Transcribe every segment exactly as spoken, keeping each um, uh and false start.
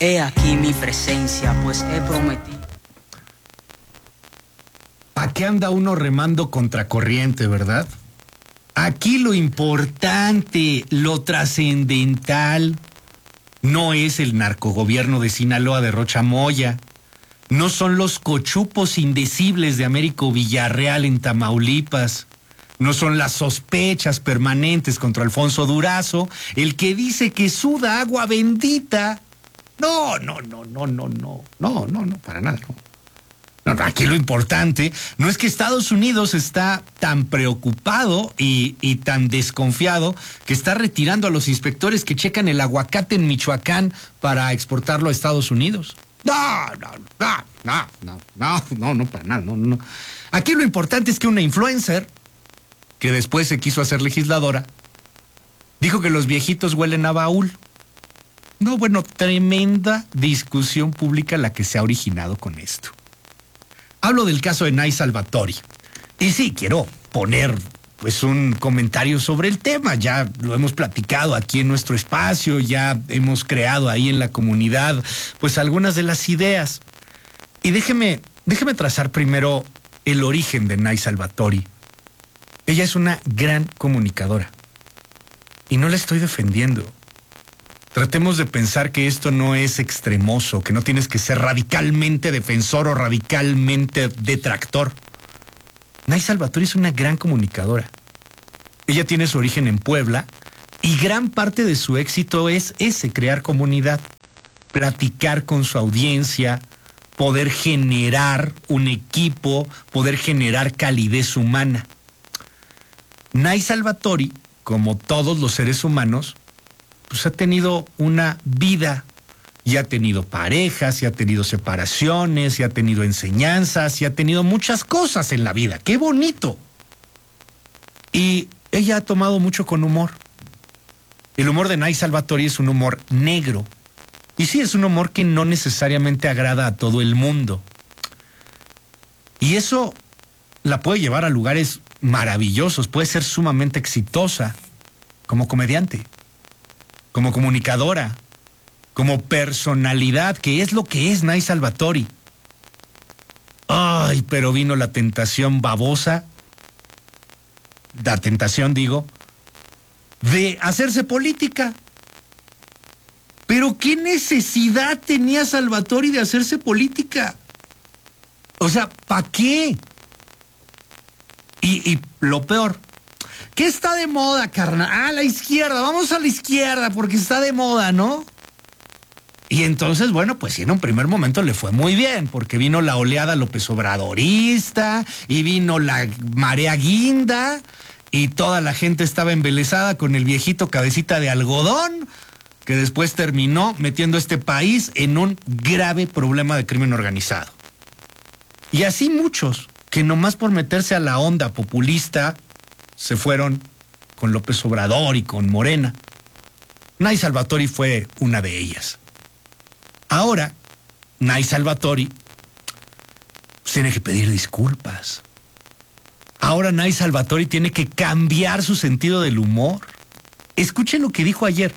He aquí mi presencia, pues he prometido. ¿A qué anda uno remando contracorriente, verdad? Aquí lo importante, lo trascendental, no es el narcogobierno de Sinaloa de Rocha Moya, no son los cochupos indecibles de Américo Villarreal en Tamaulipas, no son las sospechas permanentes contra Alfonso Durazo, el que dice que suda agua bendita. No, no, no, no, no, no, no, no, no, para nada, no. No, no, aquí lo importante no es que Estados Unidos está tan preocupado y, y tan desconfiado que está retirando a los inspectores que checan el aguacate en Michoacán para exportarlo a Estados Unidos. No, no, no, no, no, no, no, no, para nada, no, no. Aquí lo importante es que una influencer, que después se quiso hacer legisladora, dijo que los viejitos huelen a baúl. No, bueno, tremenda discusión pública la que se ha originado con esto. Hablo del caso de Nay Salvatori. Y sí, quiero poner pues un comentario sobre el tema. Ya lo hemos platicado aquí en nuestro espacio, ya hemos creado ahí en la comunidad pues algunas de las ideas. Y déjeme, déjeme trazar primero el origen de Nay Salvatori. Ella es una gran comunicadora. Y no la estoy defendiendo. Tratemos de pensar que esto no es extremoso, que no tienes que ser radicalmente defensor o radicalmente detractor. Nay Salvatori es una gran comunicadora. Ella tiene su origen en Puebla y gran parte de su éxito es ese, crear comunidad, platicar con su audiencia, poder generar un equipo, poder generar calidez humana. Nay Salvatori, como todos los seres humanos, pues ha tenido una vida, y ha tenido parejas, y ha tenido separaciones, y ha tenido enseñanzas, y ha tenido muchas cosas en la vida. ¡Qué bonito! Y ella ha tomado mucho con humor. El humor de Nay Salvatori es un humor negro. Y sí, es un humor que no necesariamente agrada a todo el mundo. Y eso la puede llevar a lugares maravillosos, puede ser sumamente exitosa como comediante, como comunicadora, como personalidad, que es lo que es Nay Salvatori. Ay, pero vino la tentación babosa, la tentación, digo, de hacerse política. Pero ¿qué necesidad tenía Salvatori de hacerse política? O sea, ¿para qué? Y, y lo peor, ¿qué está de moda, carnal? Ah, la izquierda, vamos a la izquierda porque está de moda, ¿no? Y entonces, bueno, pues sí, en un primer momento le fue muy bien, porque vino la oleada López Obradorista y vino la marea guinda y toda la gente estaba embelesada con el viejito cabecita de algodón, que después terminó metiendo a este país en un grave problema de crimen organizado. Y así muchos, que nomás por meterse a la onda populista se fueron con López Obrador y con Morena. Nay Salvatori fue una de ellas. Ahora, Nay Salvatori tiene que pedir disculpas. Ahora Nay Salvatori tiene que cambiar su sentido del humor. Escuchen lo que dijo ayer.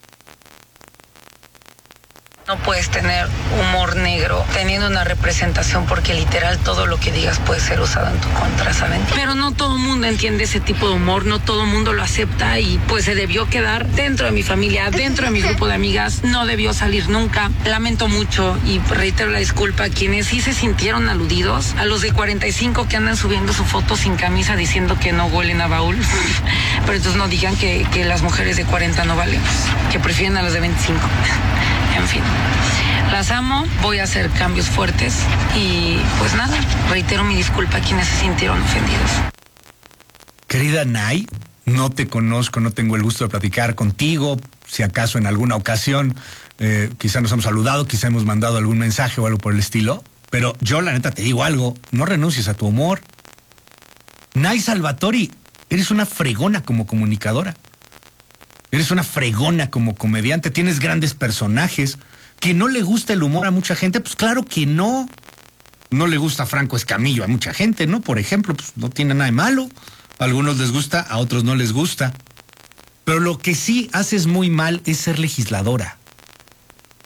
No puedes tener humor negro teniendo una representación porque literal todo lo que digas puede ser usado en tu contra, ¿saben? Pero no todo el mundo entiende ese tipo de humor, no todo el mundo lo acepta y pues se debió quedar dentro de mi familia, dentro de mi grupo de amigas, no debió salir nunca. Lamento mucho y reitero la disculpa a quienes sí se sintieron aludidos, a los de cuarenta y cinco que andan subiendo su foto sin camisa diciendo que no huelen a baúl. Pero entonces no digan que, que las mujeres de cuarenta no valemos, que prefieren a las de veinticinco. En fin, las amo, voy a hacer cambios fuertes y pues nada, reitero mi disculpa a quienes se sintieron ofendidos. Querida Nay, no te conozco, no tengo el gusto de platicar contigo, si acaso en alguna ocasión eh, quizá nos hemos saludado, quizá hemos mandado algún mensaje o algo por el estilo, pero yo la neta te digo algo, no renuncies a tu humor. Nay Salvatori, eres una fregona como comunicadora. Eres una fregona como comediante, tienes grandes personajes. ¿Que no le gusta el humor a mucha gente? Pues claro que no. No le gusta Franco Escamillo a mucha gente, ¿no? Por ejemplo, pues no tiene nada de malo. A algunos les gusta, a otros no les gusta. Pero lo que sí haces muy mal es ser legisladora.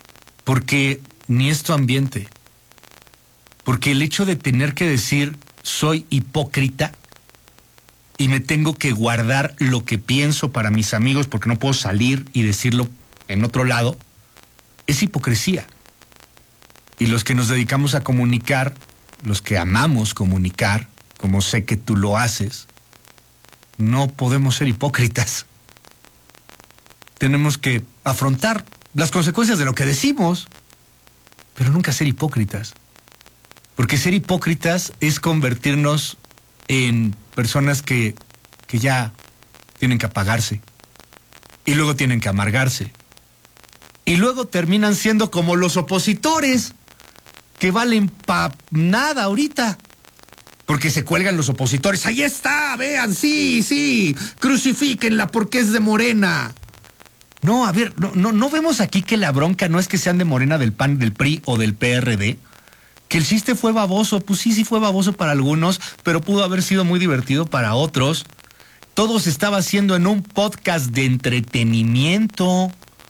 Porque ni es tu ambiente. Porque el hecho de tener que decir soy hipócrita y me tengo que guardar lo que pienso para mis amigos porque no puedo salir y decirlo en otro lado, es hipocresía. Y los que nos dedicamos a comunicar, los que amamos comunicar, como sé que tú lo haces, no podemos ser hipócritas. Tenemos que afrontar las consecuencias de lo que decimos, pero nunca ser hipócritas. Porque ser hipócritas es convertirnos en personas que, que ya tienen que apagarse. Y luego tienen que amargarse. Y luego terminan siendo como los opositores, que valen pa' nada ahorita. Porque se cuelgan los opositores. Ahí está, vean, sí, sí, crucifíquenla porque es de Morena. No, a ver, no, no, no vemos aquí que la bronca no es que sean de Morena, del P A N, del P R I o del P R D. Que el chiste fue baboso, pues sí, sí fue baboso para algunos, pero pudo haber sido muy divertido para otros. Todo se estaba haciendo en un podcast de entretenimiento.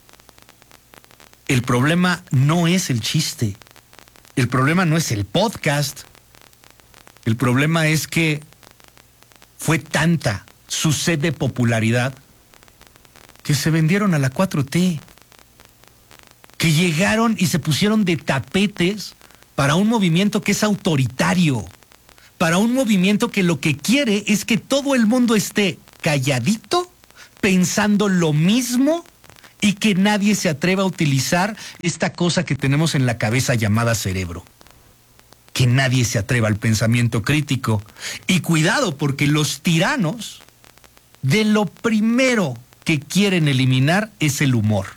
El problema no es el chiste. El problema no es el podcast. El problema es que fue tanta su sed de popularidad que se vendieron a la cuatro T. Que llegaron y se pusieron de tapetes para un movimiento que es autoritario, para un movimiento que lo que quiere es que todo el mundo esté calladito, pensando lo mismo y que nadie se atreva a utilizar esta cosa que tenemos en la cabeza llamada cerebro. Que nadie se atreva al pensamiento crítico. Y cuidado, porque los tiranos, de lo primero que quieren eliminar es el humor.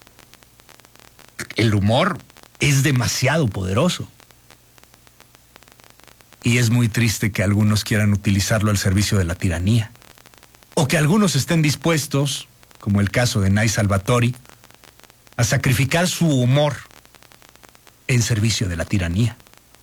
El humor es demasiado poderoso. Y es muy triste que algunos quieran utilizarlo al servicio de la tiranía. O que algunos estén dispuestos, como el caso de Nay Salvatori, a sacrificar su humor en servicio de la tiranía.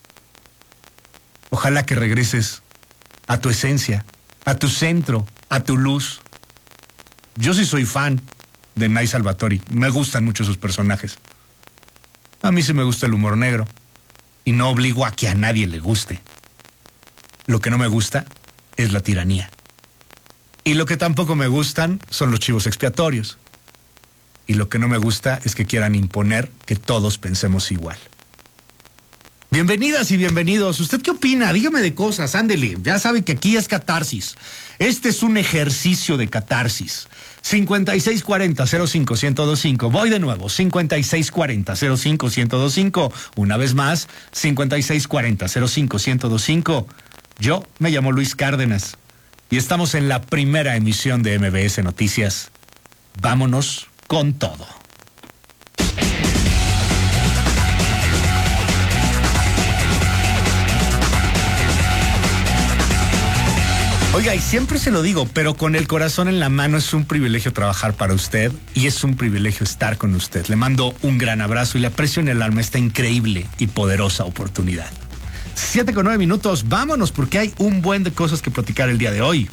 Ojalá que regreses a tu esencia, a tu centro, a tu luz. Yo sí soy fan de Nay Salvatori. Me gustan mucho sus personajes. A mí sí me gusta el humor negro. Y no obligo a que a nadie le guste. Lo que no me gusta es la tiranía. Y lo que tampoco me gustan son los chivos expiatorios. Y lo que no me gusta es que quieran imponer que todos pensemos igual. Bienvenidas y bienvenidos. ¿Usted qué opina? Dígame de cosas, ándele. Ya sabe que aquí es catarsis. Este es un ejercicio de catarsis. cincuenta y seis cuarenta cero cinco uno cero cinco. Voy de nuevo. cincuenta y seis cuarenta cero cinco uno cero cinco. Una vez más. cincuenta y seis cuarenta cero cinco uno cero cinco. Yo me llamo Luis Cárdenas. Y estamos en la primera emisión de M B S Noticias. Vámonos con todo. Oiga, y siempre se lo digo, pero con el corazón en la mano, es un privilegio trabajar para usted y es un privilegio estar con usted. Le mando un gran abrazo y le aprecio en el alma esta increíble y poderosa oportunidad. Siete con nueve minutos, vámonos porque hay un buen de cosas que platicar el día de hoy.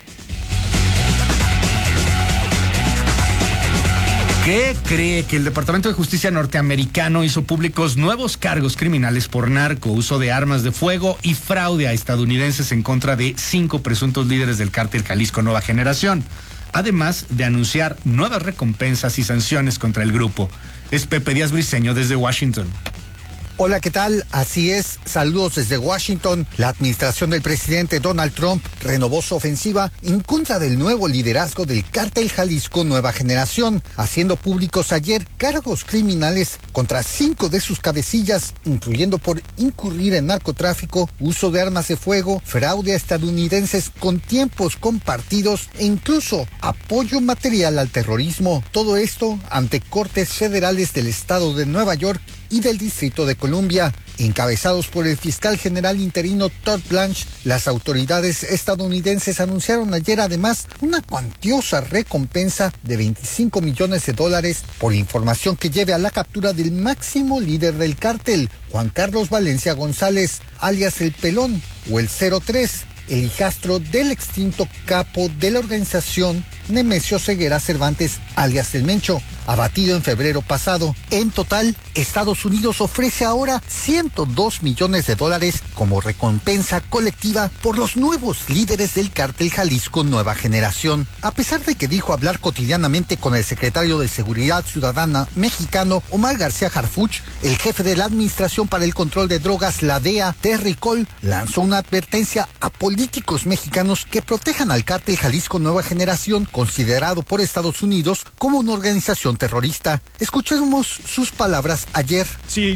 ¿Qué cree? Que el Departamento de Justicia norteamericano hizo públicos nuevos cargos criminales por narco, uso de armas de fuego y fraude a estadounidenses en contra de cinco presuntos líderes del cártel Jalisco Nueva Generación, además de anunciar nuevas recompensas y sanciones contra el grupo? Es Pepe Díaz Briceño desde Washington. Hola, ¿qué tal? Así es, saludos desde Washington. La administración del presidente Donald Trump renovó su ofensiva en contra del nuevo liderazgo del cártel Jalisco Nueva Generación, haciendo públicos ayer cargos criminales contra cinco de sus cabecillas, incluyendo por incurrir en narcotráfico, uso de armas de fuego, fraude a estadounidenses con tiempos compartidos e incluso apoyo material al terrorismo. Todo esto ante cortes federales del estado de Nueva York y del Distrito de Columbia, encabezados por el fiscal general interino Todd Blanche. Las autoridades estadounidenses anunciaron ayer además una cuantiosa recompensa de veinticinco millones de dólares por información que lleve a la captura del máximo líder del cártel, Juan Carlos Valencia González, alias El Pelón o el cero tres, el hijastro del extinto capo de la organización Nemesio Ceguera Cervantes, alias El Mencho, abatido en febrero pasado. En total, Estados Unidos ofrece ahora ciento dos millones de dólares como recompensa colectiva por los nuevos líderes del cártel Jalisco Nueva Generación. A pesar de que dijo hablar cotidianamente con el secretario de Seguridad Ciudadana mexicano Omar García Harfuch, el jefe de la Administración para el Control de Drogas, la D E A, Terry Cole, lanzó una advertencia a políticos mexicanos que protejan al cártel Jalisco Nueva Generación, considerado por Estados Unidos como una organización terrorista. Escuchemos sus palabras ayer.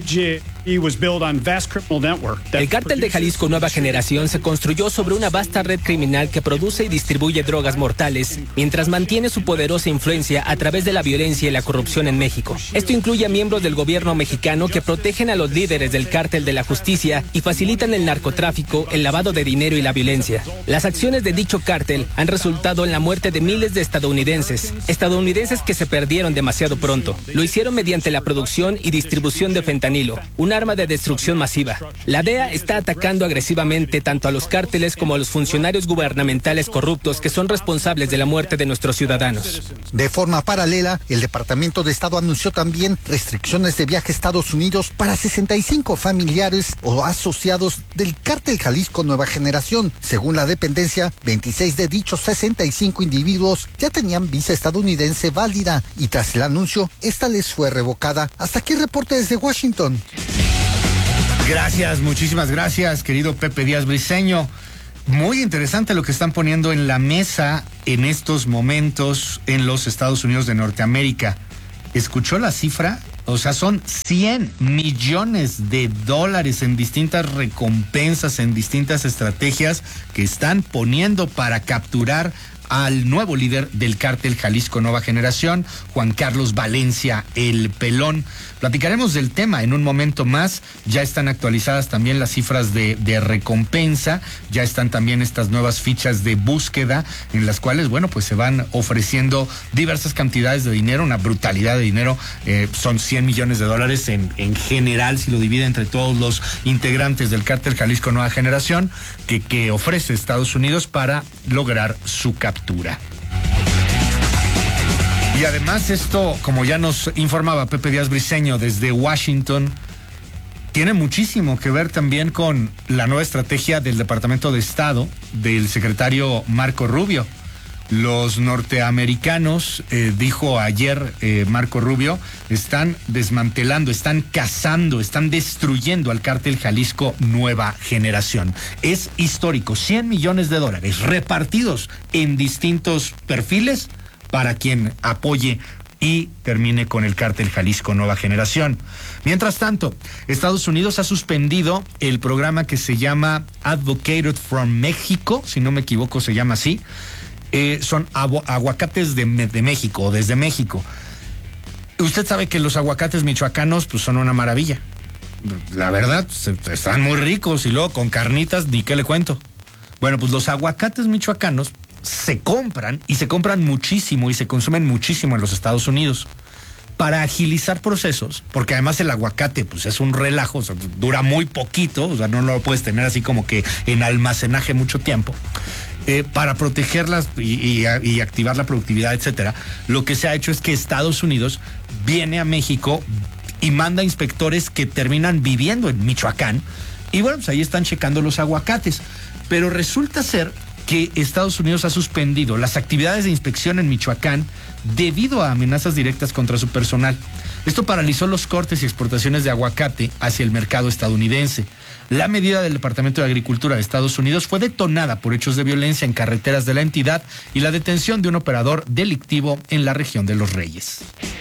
El cártel de Jalisco Nueva Generación se construyó sobre una vasta red criminal que produce y distribuye drogas mortales, mientras mantiene su poderosa influencia a través de la violencia y la corrupción en México. Esto incluye a miembros del gobierno mexicano que protegen a los líderes del cártel de la justicia y facilitan el narcotráfico, el lavado de dinero y la violencia. Las acciones de dicho cártel han resultado en la muerte de miles de estadounidenses, estadounidenses que se perdieron demasiado pronto. Lo hicieron mediante la producción y distribución de fentanilo, un arma de destrucción masiva. La D E A está atacando agresivamente tanto a los cárteles como a los funcionarios gubernamentales corruptos que son responsables de la muerte de nuestros ciudadanos. De forma paralela, el Departamento de Estado anunció también restricciones de viaje a Estados Unidos para sesenta y cinco familiares o asociados del cártel Jalisco Nueva Generación. Según la dependencia, veintiséis de dichos sesenta y cinco individuos ya tenían visa estadounidense válida y tras el anuncio, esta les fue revocada. Hasta aquí el reporte desde Washington. Gracias, muchísimas gracias, querido Pepe Díaz Briceño. Muy interesante lo que están poniendo en la mesa en estos momentos en los Estados Unidos de Norteamérica. ¿Escuchó la cifra? O sea, son cien millones de dólares en distintas recompensas, en distintas estrategias que están poniendo para capturar al nuevo líder del cártel Jalisco Nueva Generación, Juan Carlos Valencia el Pelón. Platicaremos del tema en un momento más. Ya están actualizadas también las cifras de, de recompensa, ya están también estas nuevas fichas de búsqueda en las cuales, bueno, pues se van ofreciendo diversas cantidades de dinero, una brutalidad de dinero. Eh, son cien millones de dólares en, en general, si lo divide entre todos los integrantes del cártel Jalisco Nueva Generación, que, que ofrece Estados Unidos para lograr su captura. Y además esto, como ya nos informaba Pepe Díaz Briceño desde Washington, tiene muchísimo que ver también con la nueva estrategia del Departamento de Estado del secretario Marco Rubio. Los norteamericanos, eh, dijo ayer eh, Marco Rubio, están desmantelando, están cazando, están destruyendo al cártel Jalisco Nueva Generación. Es histórico, cien millones de dólares repartidos en distintos perfiles para quien apoye y termine con el cártel Jalisco Nueva Generación. Mientras tanto, Estados Unidos ha suspendido el programa que se llama Advocated from México, si no me equivoco se llama así. Eh, son agu- aguacates de, de México, desde México. Usted sabe que los aguacates michoacanos pues son una maravilla. La verdad, se, están muy ricos y luego con carnitas, ni qué le cuento. Bueno, pues los aguacates michoacanos se compran y se compran muchísimo y se consumen muchísimo en los Estados Unidos para agilizar procesos, porque además el aguacate pues es un relajo, o sea, dura muy poquito, o sea, no lo puedes tener así como que en almacenaje mucho tiempo. Eh, para protegerlas y, y, y activar la productividad, etcétera, lo que se ha hecho es que Estados Unidos viene a México y manda inspectores que terminan viviendo en Michoacán y bueno, pues ahí están checando los aguacates, pero resulta ser que Estados Unidos ha suspendido las actividades de inspección en Michoacán debido a amenazas directas contra su personal. Esto paralizó los cortes y exportaciones de aguacate hacia el mercado estadounidense. La medida del Departamento de Agricultura de Estados Unidos fue detonada por hechos de violencia en carreteras de la entidad y la detención de un operador delictivo en la región de Los Reyes.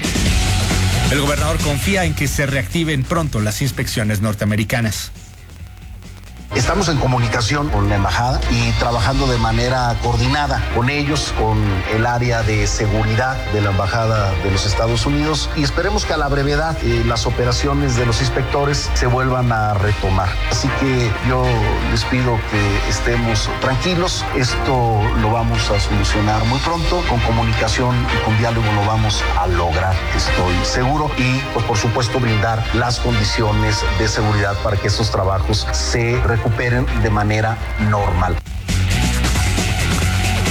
El gobernador confía en que se reactiven pronto las inspecciones norteamericanas. Estamos en comunicación con la embajada y trabajando de manera coordinada con ellos, con el área de seguridad de la embajada de los Estados Unidos y esperemos que a la brevedad eh, las operaciones de los inspectores se vuelvan a retomar. Así que yo les pido que estemos tranquilos, esto lo vamos a solucionar muy pronto, con comunicación y con diálogo lo vamos a lograr, estoy seguro, y pues por supuesto brindar las condiciones de seguridad para que estos trabajos se recuperen de manera normal.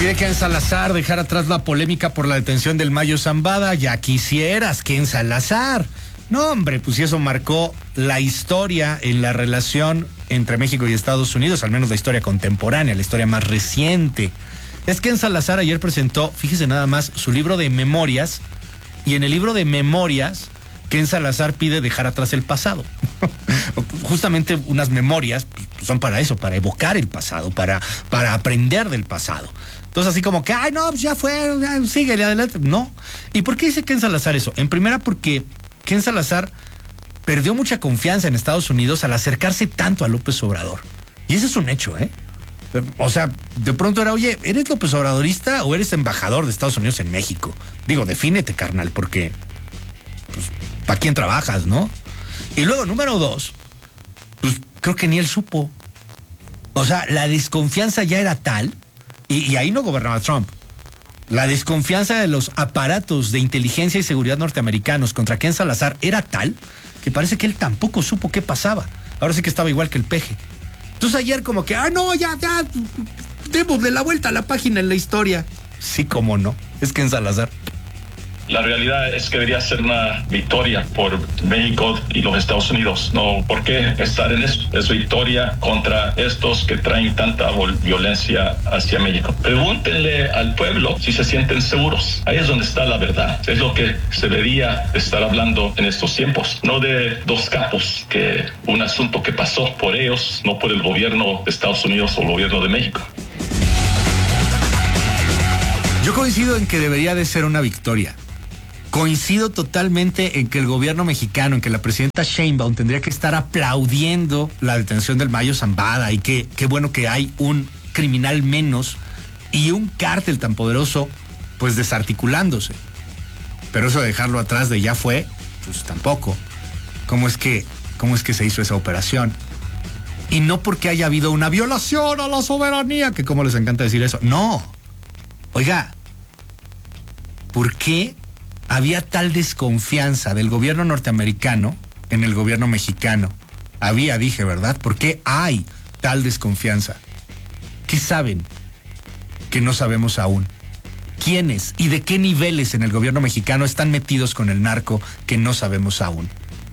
Pide Ken Salazar dejar atrás la polémica por la detención del Mayo Zambada. Ya quisieras, Ken Salazar. No, hombre, pues si eso marcó la historia en la relación entre México y Estados Unidos, al menos la historia contemporánea, la historia más reciente. Es que Ken Salazar ayer presentó, fíjese nada más, su libro de memorias, y en el libro de memorias, Ken Salazar pide dejar atrás el pasado. Justamente unas memorias son para eso, para evocar el pasado, para, para aprender del pasado. Entonces así como que, ay no, pues ya fue, síguele adelante. No. ¿Y por qué dice Ken Salazar eso? En primera porque Ken Salazar perdió mucha confianza en Estados Unidos al acercarse tanto a López Obrador. Y ese es un hecho, ¿eh? O sea, de pronto era, oye, ¿eres López Obradorista o eres embajador de Estados Unidos en México? Digo, defínete, carnal, porque pues, ¿para quién trabajas, no? Y luego, número dos, pues creo que ni él supo. O sea, la desconfianza ya era tal, y, y ahí no gobernaba Trump. La desconfianza de los aparatos de inteligencia y seguridad norteamericanos contra Ken Salazar era tal que parece que él tampoco supo qué pasaba. Ahora sí que estaba igual que el peje. Entonces ayer como que, ah, no, ya, ya, démosle la vuelta a la página en la historia. Sí, cómo no, es Ken Salazar. La realidad es que debería ser una victoria por México y los Estados Unidos. No, ¿por qué estar en eso? Es victoria contra estos que traen tanta violencia hacia México. Pregúntenle al pueblo si se sienten seguros. Ahí es donde está la verdad. Es lo que se debería estar hablando en estos tiempos. No de dos capos, que un asunto que pasó por ellos, no por el gobierno de Estados Unidos o el gobierno de México. Yo coincido en que debería de ser una victoria. Coincido totalmente en que el gobierno mexicano, en que la presidenta Sheinbaum tendría que estar aplaudiendo la detención del Mayo Zambada y que qué bueno que hay un criminal menos y un cártel tan poderoso, pues desarticulándose. Pero eso de dejarlo atrás de ya fue, pues tampoco. ¿Cómo es que, cómo es que se hizo esa operación? Y no porque haya habido una violación a la soberanía, que como les encanta decir eso. No. Oiga, ¿por qué había tal desconfianza del gobierno norteamericano en el gobierno mexicano? Había, dije, ¿verdad? ¿Por qué hay tal desconfianza? ¿Qué saben que no sabemos aún? ¿Quiénes y de qué niveles en el gobierno mexicano están metidos con el narco que no sabemos aún?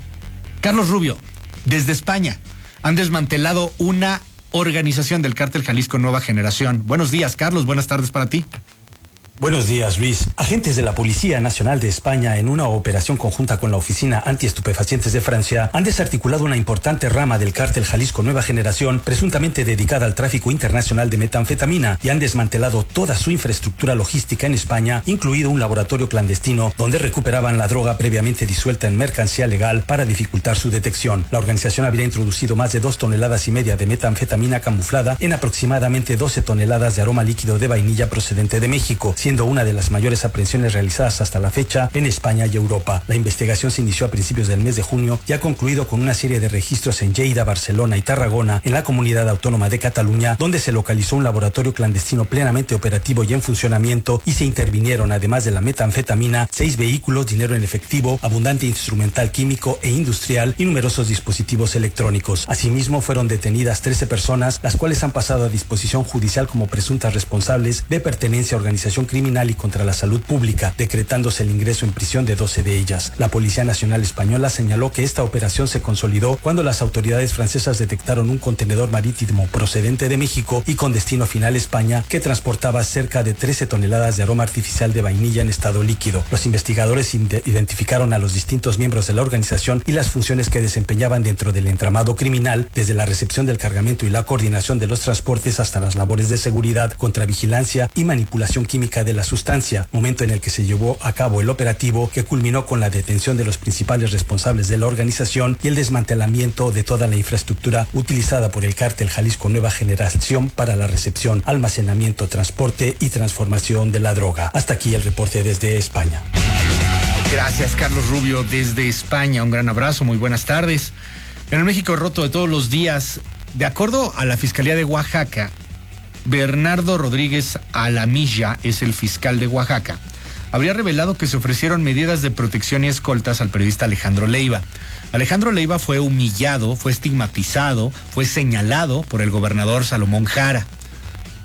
Carlos Rubio, desde España, han desmantelado una organización del Cártel Jalisco Nueva Generación. Buenos días, Carlos, buenas tardes para ti. Buenos días, Luis. Agentes de la Policía Nacional de España, en una operación conjunta con la Oficina Antiestupefacientes de Francia, han desarticulado una importante rama del Cártel Jalisco Nueva Generación, presuntamente dedicada al tráfico internacional de metanfetamina, y han desmantelado toda su infraestructura logística en España, incluido un laboratorio clandestino donde recuperaban la droga previamente disuelta en mercancía legal para dificultar su detección. La organización habría introducido más de dos toneladas y media de metanfetamina camuflada en aproximadamente doce toneladas de aroma líquido de vainilla procedente de México, siendo una de las mayores aprehensiones realizadas hasta la fecha en España y Europa. La investigación se inició a principios del mes de junio y ha concluido con una serie de registros en Lleida, Barcelona y Tarragona, en la comunidad autónoma de Cataluña, donde se localizó un laboratorio clandestino plenamente operativo y en funcionamiento, y se intervinieron, además de la metanfetamina, seis vehículos, dinero en efectivo, abundante instrumental químico e industrial y numerosos dispositivos electrónicos. Asimismo, fueron detenidas trece personas, las cuales han pasado a disposición judicial como presuntas responsables de pertenencia a organización criminal y contra la salud pública, decretándose el ingreso en prisión de doce de ellas. La Policía Nacional Española señaló que esta operación se consolidó cuando las autoridades francesas detectaron un contenedor marítimo procedente de México y con destino final España, que transportaba cerca de trece toneladas de aroma artificial de vainilla en estado líquido. Los investigadores identificaron a los distintos miembros de la organización y las funciones que desempeñaban dentro del entramado criminal, desde la recepción del cargamento y la coordinación de los transportes hasta las labores de seguridad, contravigilancia y manipulación química de la sustancia, momento en el que se llevó a cabo el operativo, que culminó con la detención de los principales responsables de la organización y el desmantelamiento de toda la infraestructura utilizada por el Cártel Jalisco Nueva Generación para la recepción, almacenamiento, transporte y transformación de la droga. Hasta aquí el reporte desde España. Gracias, Carlos Rubio, desde España. Un gran abrazo, muy buenas tardes. En el México roto de todos los días, de acuerdo a la Fiscalía de Oaxaca, Bernardo Rodríguez Alamilla es el fiscal de Oaxaca. Habría revelado que se ofrecieron medidas de protección y escoltas al periodista Alejandro Leiva. Alejandro Leiva fue humillado, fue estigmatizado, fue señalado por el gobernador Salomón Jara.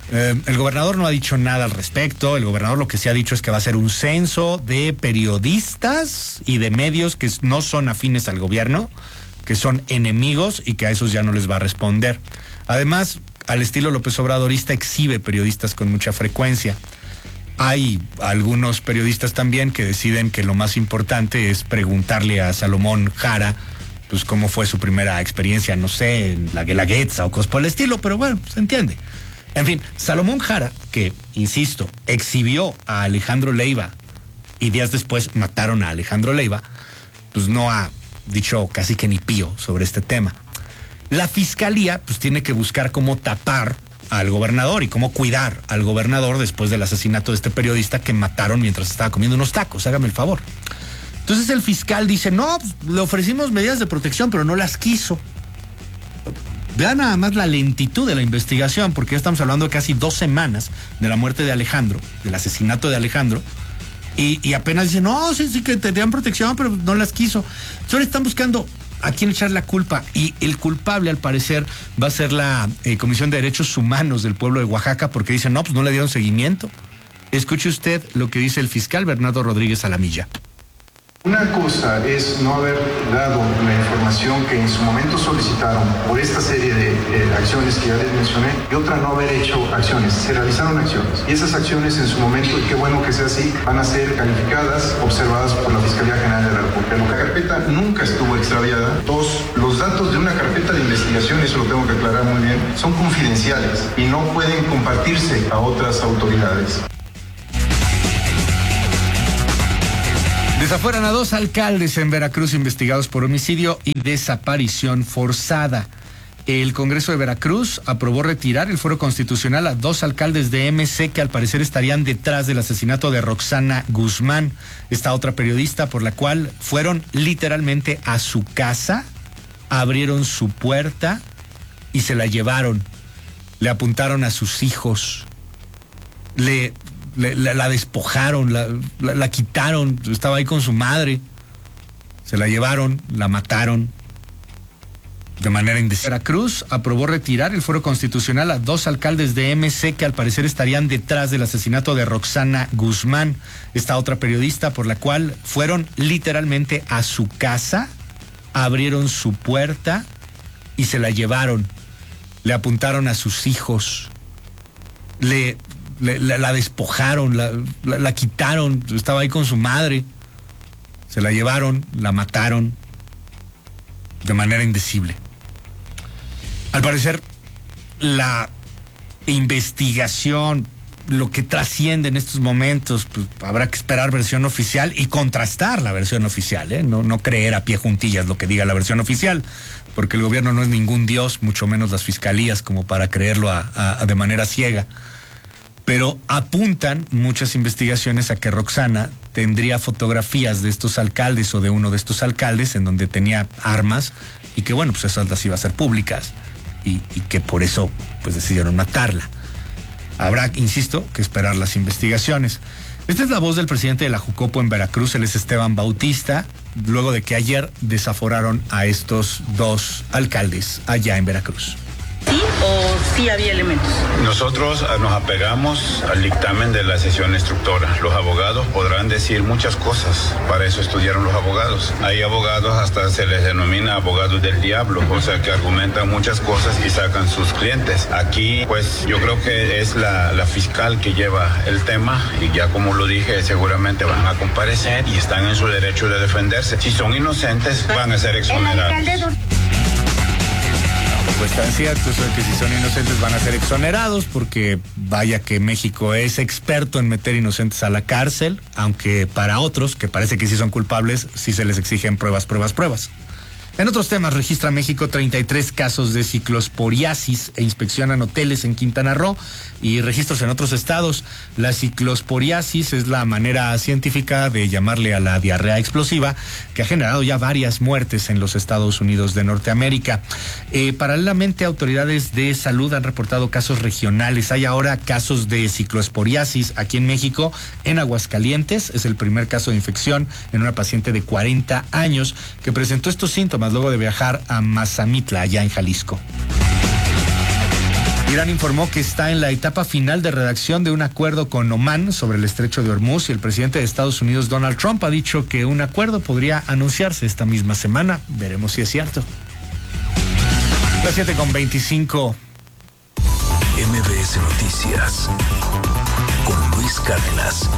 Eh, el gobernador no ha dicho nada al respecto. El gobernador lo que sí ha dicho es que va a hacer un censo de periodistas y de medios que no son afines al gobierno, que son enemigos y que a esos ya no les va a responder. Además, al estilo López Obradorista, exhibe periodistas con mucha frecuencia. Hay algunos periodistas también que deciden que lo más importante es preguntarle a Salomón Jara pues cómo fue su primera experiencia, no sé, en la Guelaguetza o cosas por el estilo, pero bueno, se entiende. En fin, Salomón Jara, que, insisto, exhibió a Alejandro Leiva y días después mataron a Alejandro Leiva, pues no ha dicho casi que ni pío sobre este tema. La fiscalía pues tiene que buscar cómo tapar al gobernador y cómo cuidar al gobernador después del asesinato de este periodista que mataron mientras estaba comiendo unos tacos, hágame el favor. Entonces el fiscal dice, no, le ofrecimos medidas de protección, pero no las quiso. Vean nada más la lentitud de la investigación, porque ya estamos hablando de casi dos semanas de la muerte de Alejandro, del asesinato de Alejandro, y, y apenas dicen, no, sí, sí que tenían protección, pero no las quiso. Entonces ahora están buscando a quién echar la culpa, y el culpable al parecer va a ser la eh, Comisión de Derechos Humanos del pueblo de Oaxaca, porque dicen, no, pues no le dieron seguimiento. Escuche usted lo que dice el fiscal Bernardo Rodríguez Alamilla. Una cosa es no haber dado la información que en su momento solicitaron por esta serie de eh, acciones que ya les mencioné, y otra no haber hecho acciones. Se realizaron acciones y esas acciones en su momento, y qué bueno que sea así, van a ser calificadas, observadas por la Fiscalía General de la República. La carpeta nunca estuvo extraviada. Dos, los datos de una carpeta de investigación, eso lo tengo que aclarar muy bien, son confidenciales y no pueden compartirse a otras autoridades. Desafueran a dos alcaldes en Veracruz investigados por homicidio y desaparición forzada. El Congreso de Veracruz aprobó retirar el fuero constitucional a dos alcaldes de M C que al parecer estarían detrás del asesinato de Roxana Guzmán, esta otra periodista, por la cual fueron literalmente a su casa, abrieron su puerta y se la llevaron. Le apuntaron a sus hijos, le... Le, la, la despojaron, la, la, la quitaron, estaba ahí con su madre, se la llevaron, la mataron de manera indecente. Veracruz aprobó retirar el fuero constitucional a dos alcaldes de M C que al parecer estarían detrás del asesinato de Roxana Guzmán, esta otra periodista, por la cual fueron literalmente a su casa, abrieron su puerta y se la llevaron, le apuntaron a sus hijos, le... Le, la, la despojaron, la, la, la quitaron, estaba ahí con su madre, se la llevaron, la mataron de manera indecible. Al parecer, la investigación, lo que trasciende en estos momentos, pues habrá que esperar versión oficial y contrastar la versión oficial, ¿eh? No, no creer a pie juntillas lo que diga la versión oficial, porque el gobierno no es ningún dios, mucho menos las fiscalías, como para creerlo a, a, a de manera ciega. Pero apuntan muchas investigaciones a que Roxana tendría fotografías de estos alcaldes o de uno de estos alcaldes en donde tenía armas y que, bueno, pues esas las iba a hacer públicas y, y que por eso pues decidieron matarla. Habrá, insisto, que esperar las investigaciones. Esta es la voz del presidente de la Jucopo en Veracruz, él es Esteban Bautista, luego de que ayer desaforaron a estos dos alcaldes allá en Veracruz. ¿Sí o sí había elementos? Nosotros nos apegamos al dictamen de la sesión instructora. Los abogados podrán decir muchas cosas, para eso estudiaron los abogados. Hay abogados, hasta se les denomina abogados del diablo, o sea que argumentan muchas cosas y sacan sus clientes. Aquí, pues yo creo que es la, la fiscal que lleva el tema y ya como lo dije, seguramente van a comparecer y están en su derecho de defenderse. Si son inocentes, van a ser exonerados. Pues tan cierto eso de que si son inocentes van a ser exonerados, porque vaya que México es experto en meter inocentes a la cárcel, aunque para otros, que parece que sí son culpables, sí se les exigen pruebas, pruebas, pruebas. En otros temas, registra México treinta y tres casos de ciclosporiasis e inspeccionan hoteles en Quintana Roo y registros en otros estados. La ciclosporiasis es la manera científica de llamarle a la diarrea explosiva que ha generado ya varias muertes en los Estados Unidos de Norteamérica. Eh, paralelamente, autoridades de salud han reportado casos regionales. Hay ahora casos de ciclosporiasis aquí en México, en Aguascalientes. Es el primer caso de infección en una paciente de cuarenta años que presentó estos síntomas luego de viajar a Mazamitla, allá en Jalisco. Irán informó que está en la etapa final de redacción de un acuerdo con Omán sobre el estrecho de Hormuz y el presidente de Estados Unidos, Donald Trump, ha dicho que un acuerdo podría anunciarse esta misma semana. Veremos si es cierto. Las siete con veinticinco. M B S Noticias con Luis Cárdenas.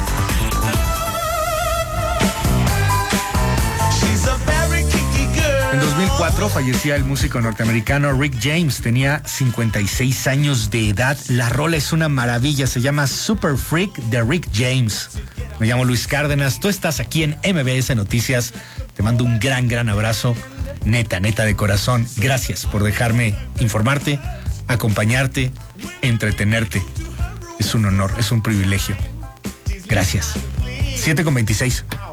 En dos mil cuatro fallecía el músico norteamericano Rick James. Tenía cincuenta y seis años de edad. La rola es una maravilla. Se llama Super Freak de Rick James. Me llamo Luis Cárdenas. Tú estás aquí en M B S Noticias. Te mando un gran, gran abrazo. Neta, neta de corazón. Gracias por dejarme informarte, acompañarte, entretenerte. Es un honor, es un privilegio. Gracias. siete con veintiséis.